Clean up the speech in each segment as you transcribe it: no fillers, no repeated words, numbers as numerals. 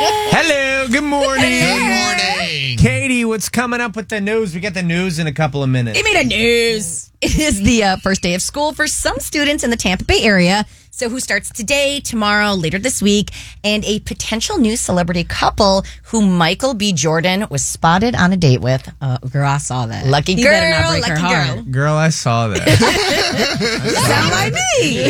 Hello, good morning. Good morning. Katie, what's coming up with the news? We got the news in a couple of minutes. Give me the news. It is the first day of school for some students in the Tampa Bay area. So who starts today, tomorrow, later this week, and a potential new celebrity couple who Michael B. Jordan was spotted on a date with. Girl, I saw that. Lucky He girl, better not break lucky her heart. girl. Girl, I saw that. Sound like me.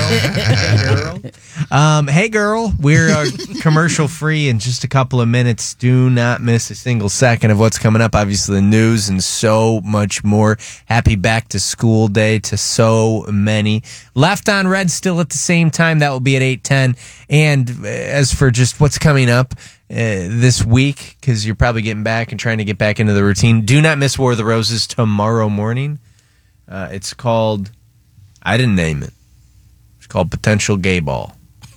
Hey, girl. We're commercial free in just a couple of minutes. Do not miss a single second of what's coming up. Obviously, the news and so much more. Happy back to school day to so many. Left on Red still at the same time. That will be at 8:10. And as for just what's coming up this week, because you're probably getting back and trying to get back into the routine, do not miss War of the Roses tomorrow morning. It's called, I didn't name it. It's called Potential Gay Ball.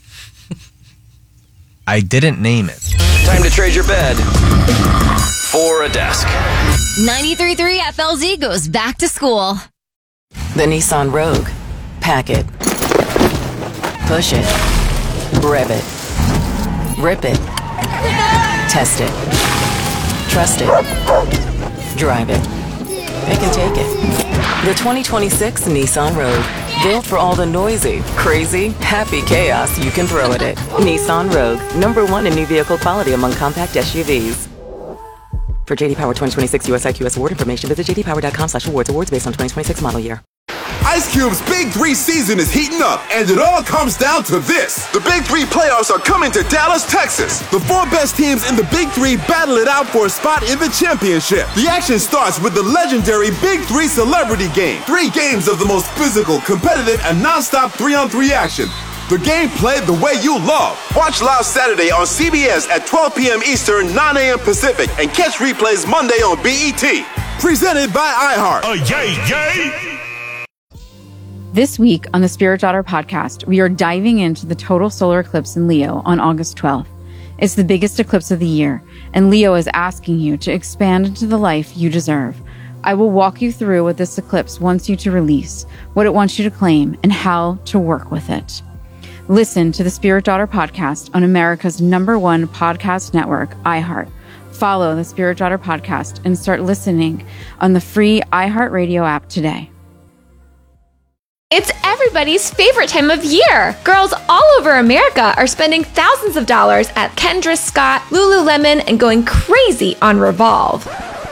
I didn't name it. Time to trade your bed for a desk. 93.3 FLZ goes back to school. The Nissan Rogue. Pack it. Push it. Rev it. Rip it. Test it. Trust it. Drive it. Pick and take it. The 2026 Nissan Rogue. Built for all the noisy, crazy, happy chaos you can throw at it. Nissan Rogue. #1 in new vehicle quality among compact SUVs. For JD Power 2026 US IQS award information, visit jdpower.com/awards. Awards based on 2026 model year. Ice Cube's Big 3 season is heating up, and it all comes down to this. The Big 3 playoffs are coming to Dallas, Texas. The 4 best teams in the Big 3 battle it out for a spot in the championship. The action starts with the legendary Big 3 Celebrity Game. 3 games of the most physical, competitive, and non-stop 3-on-3 action. The game played the way you love. Watch live Saturday on CBS at 12 p.m. Eastern, 9 a.m. Pacific, and catch replays Monday on BET. Presented by iHeart. Yay! This week on the Spirit Daughter podcast, we are diving into the total solar eclipse in Leo on August 12th. It's the biggest eclipse of the year, and Leo is asking you to expand into the life you deserve. I will walk you through what this eclipse wants you to release, what it wants you to claim, and how to work with it. Listen to the Spirit Daughter podcast on America's #1 podcast network, iHeart. Follow the Spirit Daughter podcast and start listening on the free iHeartRadio app today. It's everybody's favorite time of year. Girls all over America are spending thousands of dollars at Kendra Scott, Lululemon, and going crazy on Revolve.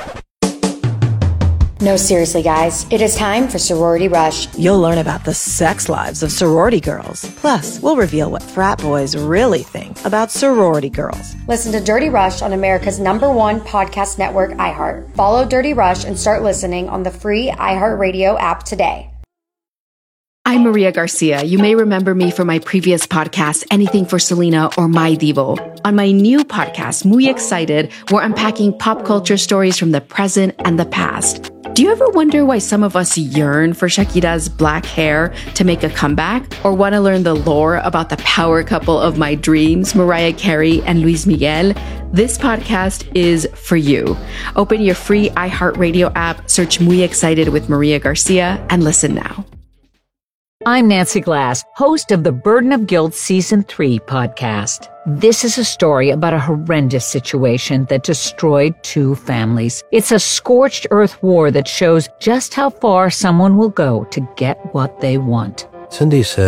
No, seriously, guys. It is time for Sorority Rush. You'll learn about the sex lives of sorority girls. Plus, we'll reveal what frat boys really think about sorority girls. Listen to Dirty Rush on America's #1 podcast network, iHeart. Follow Dirty Rush and start listening on the free iHeartRadio app today. I'm Maria Garcia. You may remember me from my previous podcast, Anything for Selena or My Divo. On my new podcast, Muy Excited, we're unpacking pop culture stories from the present and the past. Do you ever wonder why some of us yearn for Shakira's black hair to make a comeback? Or want to learn the lore about the power couple of my dreams, Mariah Carey and Luis Miguel? This podcast is for you. Open your free iHeartRadio app, search Muy Excited with Maria Garcia, and listen now. I'm Nancy Glass, host of the Burden of Guilt Season 3 podcast. This is a story about a horrendous situation that destroyed 2 families. It's a scorched earth war that shows just how far someone will go to get what they want. Cindy said,